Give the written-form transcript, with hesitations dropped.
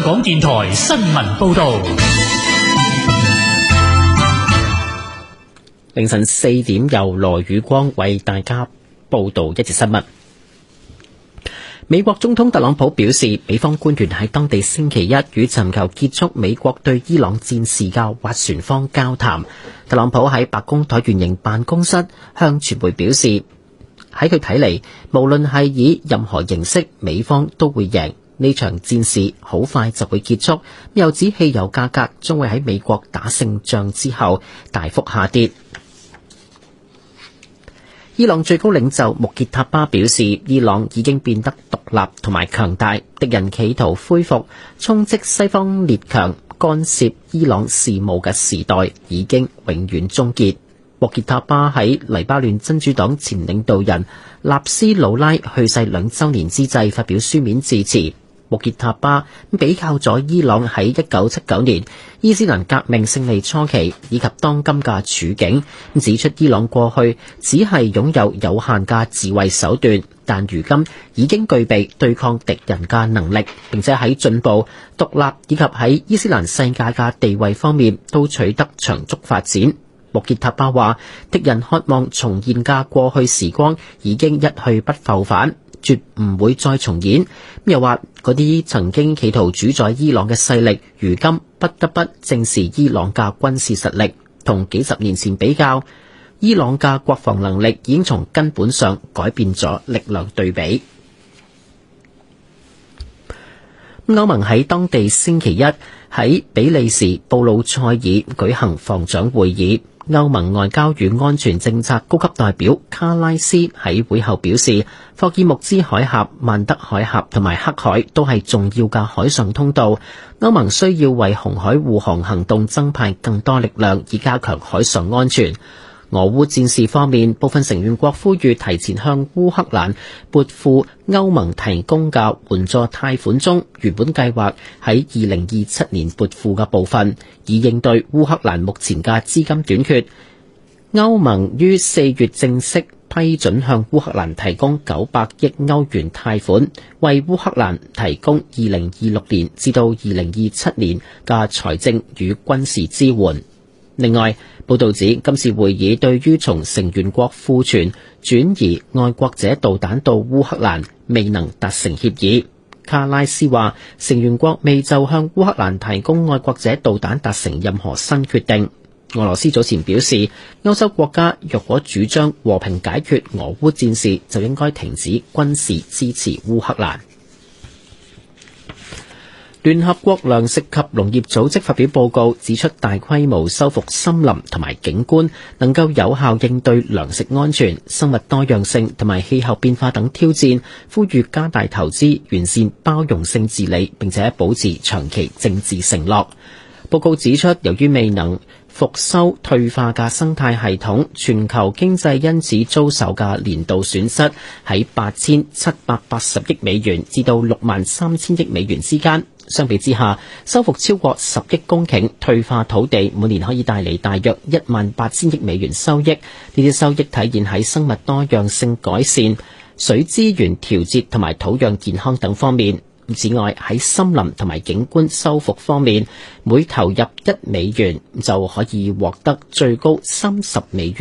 港電台新聞報道。 凌晨4點，由羅宇光為大家報道一節新聞。美國總統特朗普表示，美方官員喺當地星期一與尋求結束美國對伊朗戰事嘅斡旋方交談。特朗普喺白宮橢圓形辦公室向傳媒表示，喺佢睇嚟，無論係以任何形式，美方都會贏。呢場戰事好快就會結束。又指汽油價格將會喺美國打勝仗之後大幅下跌。伊朗最高領袖穆傑塔巴表示，伊朗已經變得獨立同埋強大，敵人企圖恢復充斥西方列強干涉伊朗事務嘅時代已經永遠終結。穆傑塔巴喺黎巴嫩真主黨前領導人納斯魯拉去世2週年之際發表書面致辭。穆傑塔巴比較咗伊朗喺1979年伊斯蘭革命勝利初期以及當今嘅處境，指出伊朗過去只係擁有有限嘅自衛手段，但如今已經具備對抗敵人嘅能力，並且喺進步、獨立以及喺伊斯蘭世界嘅地位方面都取得長足發展。穆傑塔巴話，敵人渴望重現嘅過去時光已經一去不復返，絕唔會再重演。又話嗰啲曾經企圖主宰伊朗嘅勢力，如今不得不正視伊朗嘅軍事實力。同幾十年前比較，伊朗嘅國防能力已經從根本上改變咗力量對比。歐盟喺當地星期一喺比利時布魯塞爾舉行防長會議。歐盟外交與安全政策高級代表卡拉斯喺會後表示，霍爾木茲海峽、曼德海峽同埋黑海都係重要嘅海上通道。歐盟需要為紅海護航行動增派更多力量，以加強海上安全。俄烏戰事方面，部分成員國呼籲提前向烏克蘭撥付歐盟提供嘅援助貸款中原本計劃喺2027年撥付嘅部分，以應對烏克蘭目前嘅資金短缺。歐盟於4月正式批准向烏克蘭提供900億歐元貸款，為烏克蘭提供2026年至到2027年嘅財政與軍事支援。另外，報道指今次會議對於從成員國庫存轉移愛國者導彈到烏克蘭未能達成協議。卡拉斯話，成員國未就向烏克蘭提供愛國者導彈達成任何新決定。俄羅斯早前表示，歐洲國家若果主張和平解決俄烏戰事，就應該停止軍事支持烏克蘭。聯合國糧食及農業組織發表報告，指出大規模修復森林同埋景觀能夠有效應對糧食安全、生物多樣性同埋氣候變化等挑戰，呼籲加大投資、完善包容性治理，並且保持長期政治承諾。報告指出，由於未能復修退化嘅生態系統，全球經濟因此遭受嘅年度損失喺8780億美元至到63000億美元之間。相比之下，修復超過10億公頃退化土地，每年可以帶嚟大約18000億美元收益。呢啲收益體現喺生物多樣性改善、水資源調節同埋土壤健康等方面。此外，喺森林同埋景觀修復方面，每投入1美元就可以獲得最高30美元。